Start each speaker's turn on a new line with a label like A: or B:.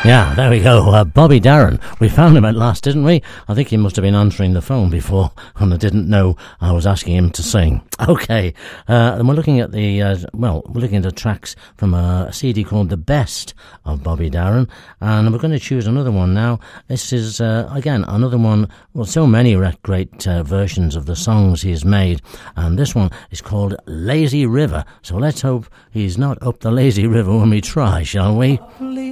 A: Yeah, there we go. Bobby Darin. We found him at last, didn't we? I think he must have been answering the phone before, and I didn't know I was asking him to sing. Okay, and we're looking at we're looking at the tracks from a CD called The Best of Bobby Darin, and we're going to choose another one now. This is, again, another one, well, so many great versions of the songs he's made, and this one is called Lazy River. So let's hope he's not up the lazy river when we try, shall we?